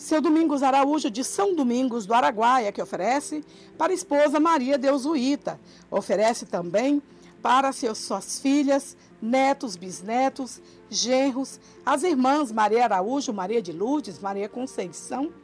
Seu Domingos Araújo, de São Domingos do Araguaia, que oferece para a esposa Maria Deusuíta. Oferece também para suas filhas, netos, bisnetos, genros, as irmãs Maria Araújo, Maria de Lourdes, Maria Conceição,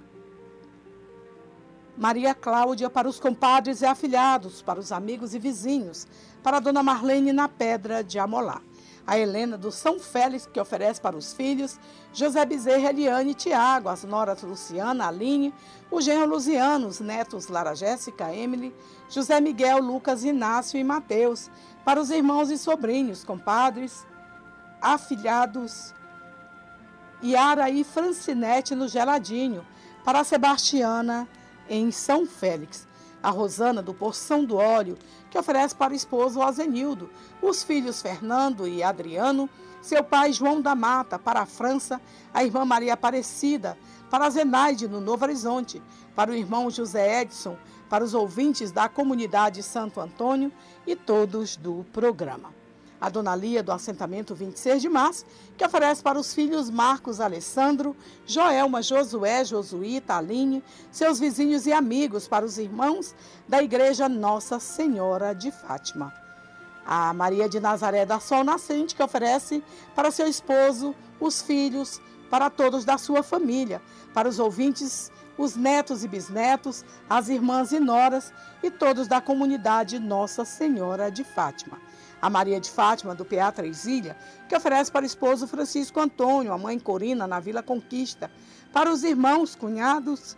Maria Cláudia, para os compadres e afilhados, para os amigos e vizinhos, para a dona Marlene na Pedra de Amolá. A Helena do São Félix, que oferece para os filhos José Bezerra, Eliane e Tiago, as noras Luciana, Aline, o genro Luziano, os netos Lara Jéssica, Emily, José Miguel, Lucas, Inácio e Mateus, para os irmãos e sobrinhos, compadres, afilhados, Yara e Francinete no Geladinho, para a Sebastiana em São Félix. A Rosana do Porção do Óleo, que oferece para o esposo Azenildo, os filhos Fernando e Adriano, seu pai João da Mata, para a França, a irmã Maria Aparecida, para a Zenaide no Novo Horizonte, para o irmão José Edson, para os ouvintes da comunidade Santo Antônio e todos do programa. A dona Lia do assentamento 26 de março, que oferece para os filhos Marcos, Alessandro, Joelma, Josué, Josuíta, Aline, seus vizinhos e amigos, para os irmãos da igreja Nossa Senhora de Fátima. A Maria de Nazaré da Sol Nascente, que oferece para seu esposo, os filhos, para todos da sua família, para os ouvintes, os netos e bisnetos, as irmãs e noras e todos da comunidade Nossa Senhora de Fátima. A Maria de Fátima, do PA Três Ilhas, que oferece para o esposo Francisco Antônio, a mãe Corina, na Vila Conquista, para os irmãos, cunhados,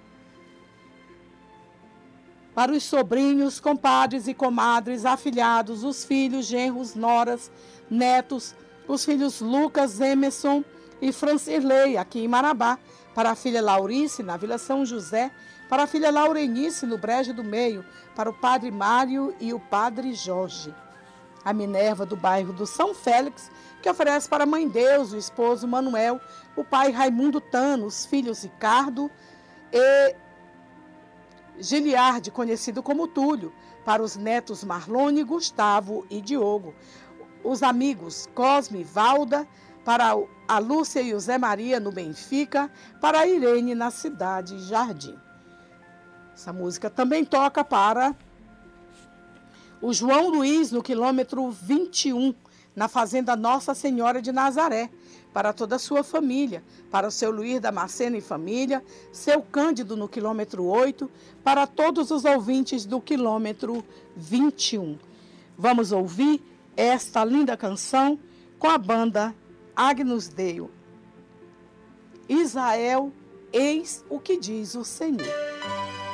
para os sobrinhos, compadres e comadres, afilhados, os filhos, genros, noras, netos, os filhos Lucas, Emerson e Francirley, aqui em Marabá, para a filha Laurice, na Vila São José, para a filha Laurenice, no Brejo do Meio, para o padre Mário e o padre Jorge. A Minerva, do bairro do São Félix, que oferece para a mãe Deus, o esposo Manuel, o pai Raimundo Tano, os filhos Ricardo e Giliardi, conhecido como Túlio, para os netos Marlone, Gustavo e Diogo, os amigos Cosme e Valda, para a Lúcia e o Zé Maria no Benfica, para a Irene na Cidade Jardim. Essa música também toca para o João Luiz, no quilômetro 21, na Fazenda Nossa Senhora de Nazaré, para toda a sua família, para o seu Luiz Damasceno e família, seu Cândido, no quilômetro 8, para todos os ouvintes do quilômetro 21. Vamos ouvir esta linda canção com a banda Agnus Dei. Israel, eis o que diz o Senhor.